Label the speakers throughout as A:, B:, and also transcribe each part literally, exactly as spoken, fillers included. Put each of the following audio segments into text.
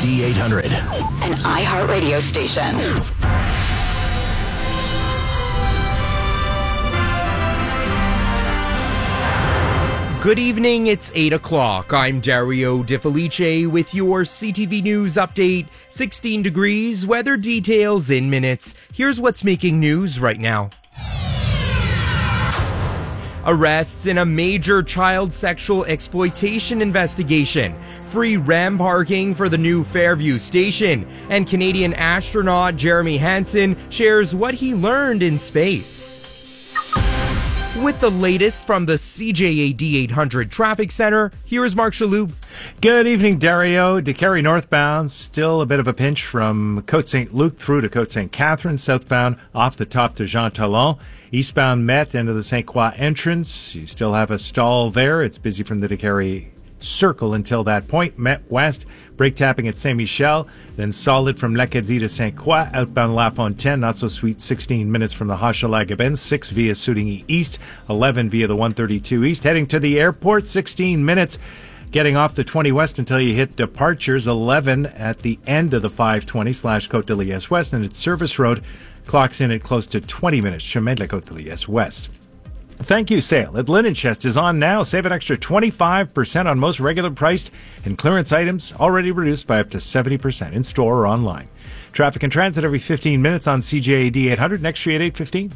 A: D eight hundred.
B: An iHeartRadio station.
C: Good evening, it's eight o'clock. I'm Dario De Felice with your C T V News update. sixteen degrees, weather details in minutes. Here's what's making news right now. Arrests in a major child sexual exploitation investigation. Free R E M parking for the new Fairview station. And Canadian astronaut Jeremy Hansen shares what he learned in space. With the latest from the C J A D eight hundred Traffic Center, here is Mark Chaloub.
D: Good evening, Dario. DeCarry northbound, still a bit of a pinch from Côte Saint Luc through to Côte Saint Catherine, southbound off the top to Jean Talon. Eastbound Met into the Saint Croix entrance. You still have a stall there. It's busy from the DeCarry Circle until that point. Met West, brake tapping at Saint Michel, then solid from L'Acadie to Saint Croix, outbound La Fontaine, not so sweet, sixteen minutes from the Hochelaga-Benz, six via Soudigny East, eleven via the one thirty-two East, heading to the airport, sixteen minutes. Getting off the twenty West until you hit departures, eleven at the end of the five twenty slash Côte de Liesse West, and it's Service Road, clocks in at close to twenty minutes, Chemin de la Côte de Liesse West. Thank you sale at Linen Chest is on now. Save an extra twenty-five percent on most regular priced and clearance items, already reduced by up to seventy percent in store or online. Traffic and transit every fifteen minutes on C J A D eight hundred, next street at eight fifteen.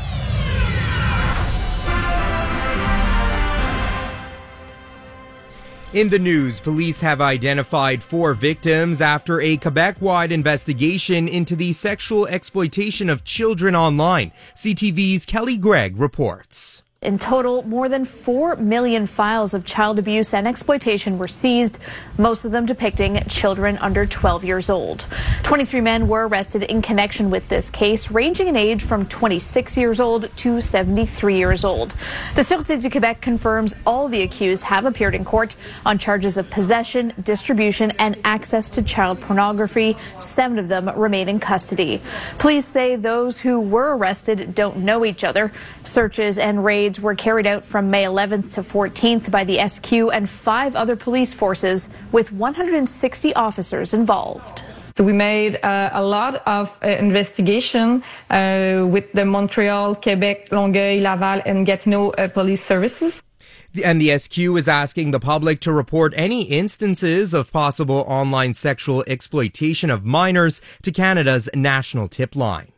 C: In the news, police have identified four victims after a Quebec-wide investigation into the sexual exploitation of children online. C T V's Kelly Gregg reports.
E: In total, more than four million files of child abuse and exploitation were seized, most of them depicting children under twelve years old. twenty-three men were arrested in connection with this case, ranging in age from twenty-six years old to seventy-three years old. The Sûreté du Québec confirms all the accused have appeared in court on charges of possession, distribution, and access to child pornography. Seven of them remain in custody. Police say those who were arrested don't know each other. Searches and raids were carried out from May eleventh to fourteenth by the S Q and five other police forces with one hundred sixty officers involved.
F: So we made uh, a lot of uh, investigation uh, with the Montreal, Quebec, Longueuil, Laval, and Gatineau uh, police services.
C: And the S Q is asking the public to report any instances of possible online sexual exploitation of minors to Canada's National Tip Line.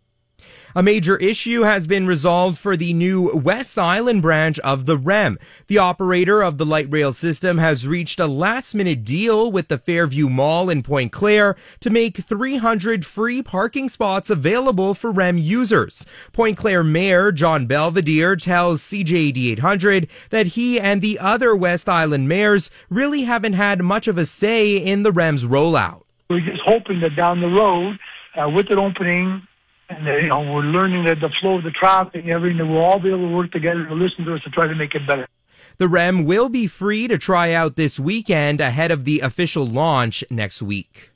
C: A major issue has been resolved for the new West Island branch of the R E M. The operator of the light rail system has reached a last-minute deal with the Fairview Mall in Pointe Claire to make three hundred free parking spots available for R E M users. Pointe Claire Mayor John Belvedere tells C J A D eight hundred that he and the other West Island mayors really haven't had much of a say in the R E M's rollout.
G: We're just hoping that down the road, uh, with it opening, and, uh, you know, we're learning that the flow of the traffic and everything, that we'll all be able to work together to listen to us to try to make it better.
C: The R E M will be free to try out this weekend ahead of the official launch next week.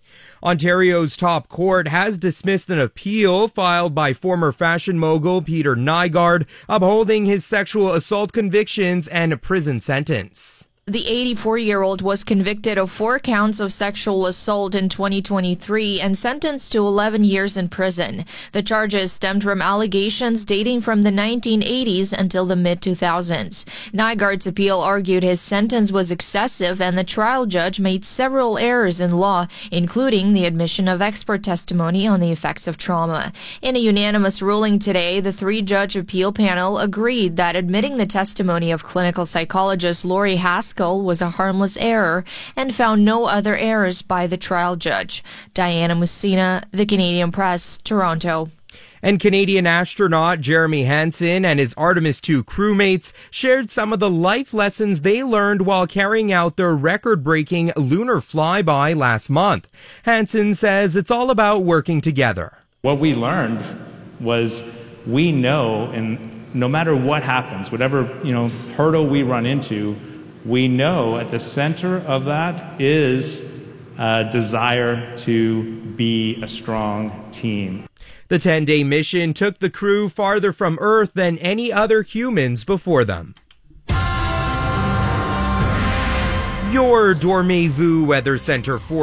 C: Ontario's top court has dismissed an appeal filed by former fashion mogul Peter Nygard, upholding his sexual assault convictions and prison sentence.
H: The eighty-four-year-old was convicted of four counts of sexual assault in twenty twenty-three and sentenced to eleven years in prison. The charges stemmed from allegations dating from the nineteen eighties until the mid two thousands. Nygard's appeal argued his sentence was excessive and the trial judge made several errors in law, including the admission of expert testimony on the effects of trauma. In a unanimous ruling today, the three-judge appeal panel agreed that admitting the testimony of clinical psychologist Lori Haskell was a harmless error and found no other errors by the trial judge. Diana Mussina, The Canadian Press, Toronto.
C: And Canadian astronaut Jeremy Hansen and his Artemis two crewmates shared some of the life lessons they learned while carrying out their record-breaking lunar flyby last month. Hansen says it's all about working together.
I: What we learned was we know, and no matter what happens, whatever, you know, hurdle we run into, we know at the center of that is a desire to be a strong team.
C: The ten-day mission took the crew farther from Earth than any other humans before them. Your Dormez-vous Weather Center for